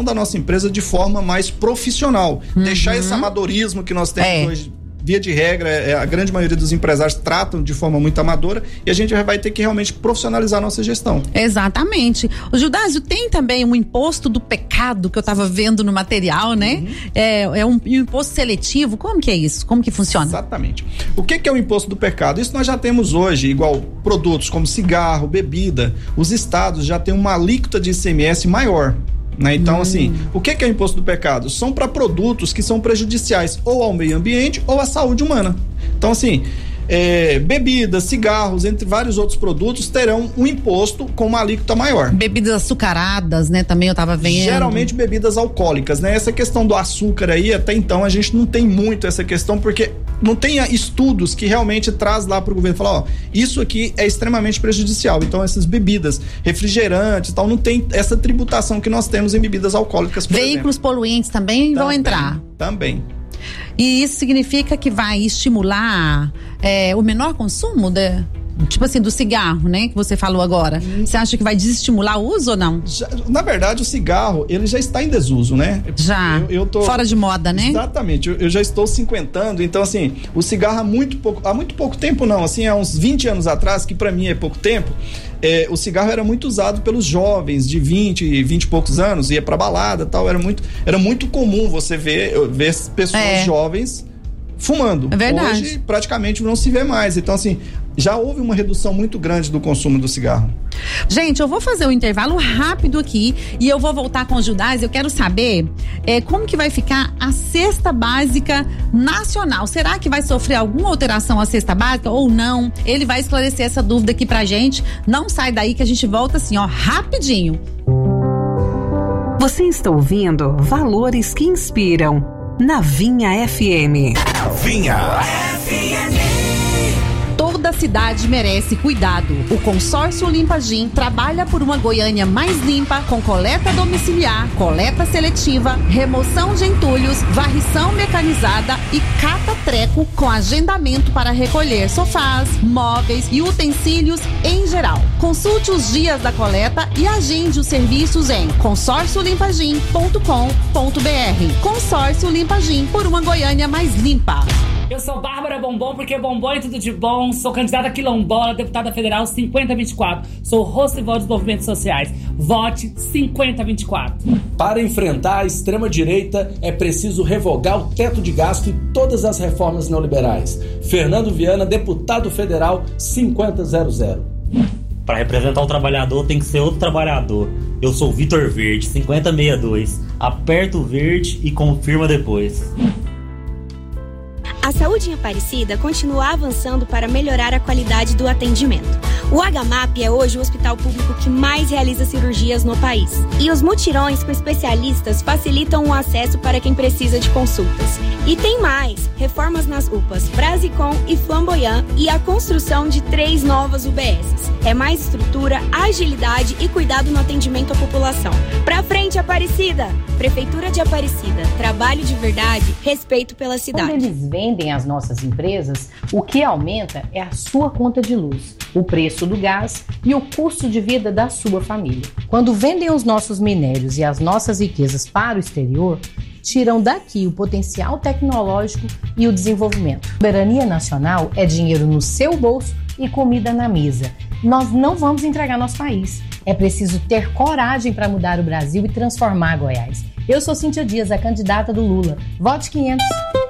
gestão da nossa empresa de forma mais profissional. Deixar esse amadorismo que nós temos hoje. Via de regra, a grande maioria dos empresários tratam de forma muito amadora e a gente vai ter que realmente profissionalizar a nossa gestão. Exatamente. O Judásio, tem também um imposto do pecado que eu estava vendo no material, né? É um imposto seletivo. Como que é isso? Como que funciona? Exatamente. O que é o imposto do pecado? Isso nós já temos hoje, igual produtos como cigarro, bebida. Os estados já têm uma alíquota de ICMS maior. Né? Então, assim, o que é o imposto do pecado? São para produtos que são prejudiciais ou ao meio ambiente ou à saúde humana. Então, assim, bebidas, cigarros, entre vários outros produtos, terão um imposto com uma alíquota maior. Bebidas açucaradas, né? Também eu tava vendo. Geralmente bebidas alcoólicas, né? Essa questão do açúcar aí, até então, a gente não tem muito essa questão, porque não tem estudos que realmente traz lá pro governo falar, isso aqui é extremamente prejudicial. Então, essas bebidas, refrigerantes e tal, não tem essa tributação que nós temos em bebidas alcoólicas, por Veículos exemplo. poluentes também vão entrar. Também. E isso significa que vai estimular o menor consumo tipo assim, do cigarro, né? Que você falou agora. Você acha que vai desestimular o uso ou não? Na verdade, o cigarro, ele já está em desuso, né? Já. Eu tô... Fora de moda, né? Exatamente. Eu já estou cinquentando, então assim, o cigarro há muito pouco tempo não, assim, há uns 20 anos atrás, que pra mim é pouco tempo, o cigarro era muito usado pelos jovens de 20 e poucos anos, ia pra balada e tal, era muito comum você ver pessoas jovens fumando. É verdade. Hoje, praticamente não se vê mais. Então, assim, já houve uma redução muito grande do consumo do cigarro. Gente, eu vou fazer um intervalo rápido aqui e eu vou voltar com o Judásio. Eu quero saber como que vai ficar a cesta básica nacional. Será que vai sofrer alguma alteração a cesta básica ou não? Ele vai esclarecer essa dúvida aqui pra gente. Não sai daí que a gente volta assim, rapidinho. Você está ouvindo Valores que Inspiram na Vinha FM. Vinha FM. Toda cidade merece cuidado. O consórcio Limpagim trabalha por uma Goiânia mais limpa, com coleta domiciliar, coleta seletiva, remoção de entulhos, varrição mecanizada e cata-treco com agendamento para recolher sofás, móveis e utensílios em geral. Consulte os dias da coleta e agende os serviços em consórciolimpagim.com.br. Consórcio Limpagim, por uma Goiânia mais limpa. Eu sou Bárbara Bombom, porque bombom é tudo de bom. Sou candidata quilombola, deputada federal 5024. Sou Rossival dos Movimentos Sociais. Vote 5024. Para enfrentar a extrema-direita, é preciso revogar o teto de gasto e todas as reformas neoliberais. Fernando Viana, deputado federal 5000. Para representar o trabalhador tem que ser outro trabalhador. Eu sou Vitor Verde, 5062. Aperta o verde e confirma depois. A saúde em Aparecida continua avançando para melhorar a qualidade do atendimento. O HMAP é hoje o hospital público que mais realiza cirurgias no país. E os mutirões com especialistas facilitam o acesso para quem precisa de consultas. E tem mais! Reformas nas UPAs Brasicom e Flamboyant e a construção de 3 novas UBSs. É mais estrutura, agilidade e cuidado no atendimento à população. Pra frente, Aparecida! Prefeitura de Aparecida. Trabalho de verdade, respeito pela cidade. Quando eles vendem as nossas empresas, o que aumenta é a sua conta de luz, o preço do gás e o custo de vida da sua família. Quando vendem os nossos minérios e as nossas riquezas para o exterior, tiram daqui o potencial tecnológico e o desenvolvimento. Soberania nacional é dinheiro no seu bolso e comida na mesa. Nós não vamos entregar nosso país. É preciso ter coragem para mudar o Brasil e transformar Goiás. Eu sou Cíntia Dias, a candidata do Lula. Vote 500.